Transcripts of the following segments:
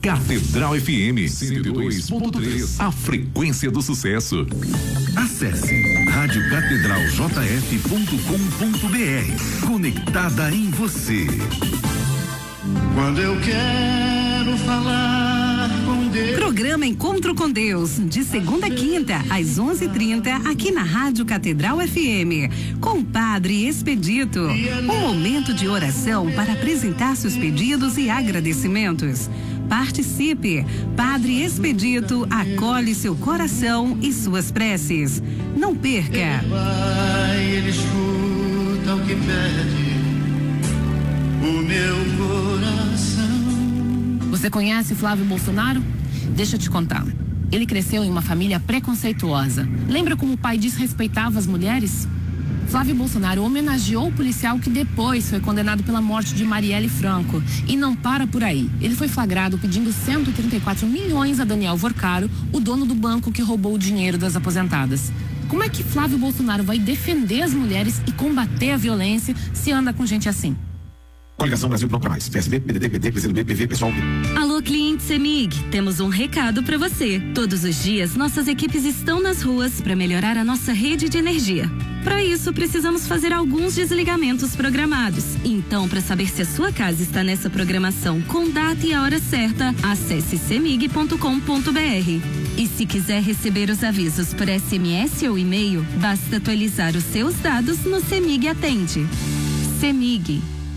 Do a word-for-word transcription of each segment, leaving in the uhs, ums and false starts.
Catedral F M cento e dois ponto três, a frequência do sucesso. Acesse rádio catedral j f ponto com ponto b r. Conectada em você. Quando eu quero falar com Deus. Programa Encontro com Deus, de segunda a quinta, às onze e trinta, aqui na Rádio Catedral F M, com o Padre Expedito. Um momento de oração para apresentar seus pedidos e agradecimentos. Participe. Padre Expedito acolhe seu coração e suas preces. Não perca. Ele vai, ele escuta o que pede o meu coração. Você conhece Flávio Bolsonaro? Deixa eu te contar. Ele cresceu em uma família preconceituosa. Lembra como o pai desrespeitava as mulheres? Flávio Bolsonaro homenageou o policial que depois foi condenado pela morte de Marielle Franco. E não para por aí. Ele foi flagrado pedindo cento e trinta e quatro milhões a Daniel Vorcaro, o dono do banco que roubou o dinheiro das aposentadas. Como é que Flávio Bolsonaro vai defender as mulheres e combater a violência se anda com gente assim? Coligação Brasil Pronto Pra Mais. P S B, P D T, P T, P C do B, P V, Pessoal. Alô, cliente CEMIG, temos um recado para você. Todos os dias, nossas equipes estão nas ruas para melhorar a nossa rede de energia. Para isso, precisamos fazer alguns desligamentos programados. Então, para saber se a sua casa está nessa programação com data e a hora certa, acesse cemig ponto com ponto b r. E se quiser receber os avisos por S M S ou e-mail, basta atualizar os seus dados no CEMIG Atende. CEMIG.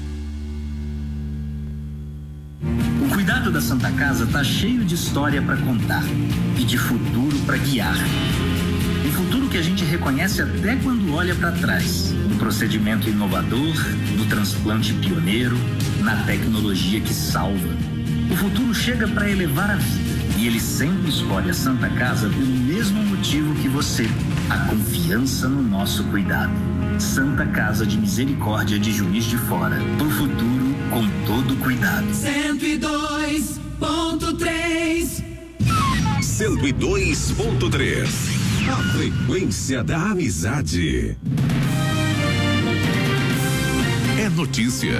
O cuidado da Santa Casa está cheio de história para contar e de futuro para guiar. Um futuro que a gente reconhece até quando olha para trás, no procedimento inovador, no transplante pioneiro, na tecnologia que salva. O futuro chega para elevar a vida e ele sempre escolhe a Santa Casa pelo mesmo motivo que você, a confiança no nosso cuidado. Santa Casa de Misericórdia de Juiz de Fora, pro futuro com todo cuidado. cento e dois ponto três. cento e dois ponto três. A frequência da amizade. É notícia.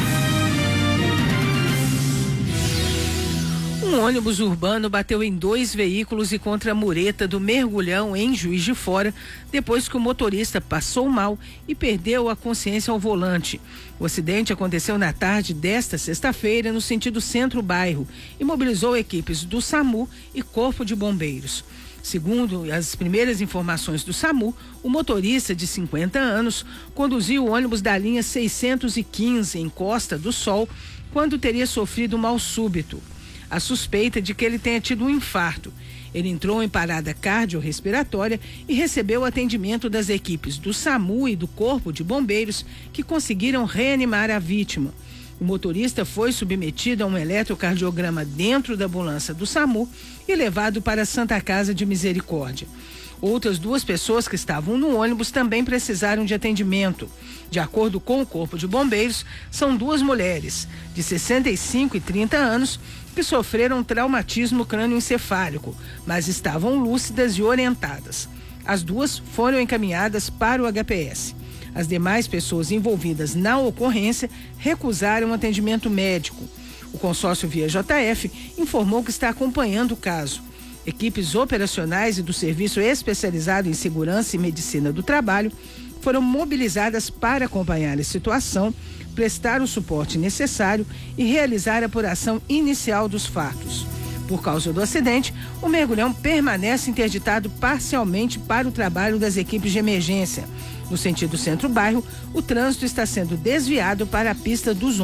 Um ônibus urbano bateu em dois veículos e contra a mureta do Mergulhão, em Juiz de Fora, depois que o motorista passou mal e perdeu a consciência ao volante. O acidente aconteceu na tarde desta sexta-feira, no sentido centro-bairro, e mobilizou equipes do SAMU e Corpo de Bombeiros. Segundo as primeiras informações do SAMU, o motorista de cinquenta anos conduziu o ônibus da linha seiscentos e quinze em Costa do Sol quando teria sofrido um mal súbito. A suspeita de que ele tenha tido um infarto. Ele entrou em parada cardiorrespiratória e recebeu atendimento das equipes do SAMU e do Corpo de Bombeiros, que conseguiram reanimar a vítima. O motorista foi submetido a um eletrocardiograma dentro da ambulância do SAMU e levado para a Santa Casa de Misericórdia. Outras duas pessoas que estavam no ônibus também precisaram de atendimento. De acordo com o Corpo de Bombeiros, são duas mulheres, de sessenta e cinco e trinta anos, que sofreram traumatismo crânioencefálico, mas estavam lúcidas e orientadas. As duas foram encaminhadas para o H P S. As demais pessoas envolvidas na ocorrência recusaram atendimento médico. O consórcio Via J F informou que está acompanhando o caso. Equipes operacionais e do Serviço Especializado em Segurança e Medicina do Trabalho foram mobilizadas para acompanhar a situação, prestar o suporte necessário e realizar a apuração inicial dos fatos. Por causa do acidente, o Mergulhão permanece interditado parcialmente para o trabalho das equipes de emergência. No sentido centro-bairro, o trânsito está sendo desviado para a pista dos ônibus.